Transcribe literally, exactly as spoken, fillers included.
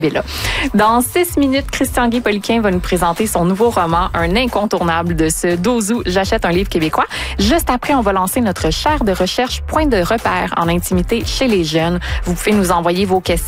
Là. Dans six minutes, Christian-Guy Poliquin va nous présenter son nouveau roman, un incontournable de ce douze août, J'achète un livre québécois. Juste après, on va lancer notre chaire de recherche Point de repère en intimité chez les jeunes. Vous pouvez nous envoyer vos questions